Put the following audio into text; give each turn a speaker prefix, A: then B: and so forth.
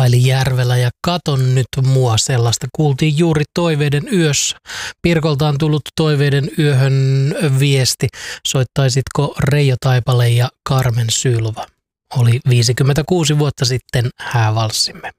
A: laulaili järvellä ja katon nyt mua, sellaista kuultiin juuri Toiveiden yössä. Pirkolta on tullut Toiveiden yöhön viesti. Soittaisitko Reijo Taipale ja Carmen Sylva? Oli 56 vuotta sitten häävalssimme.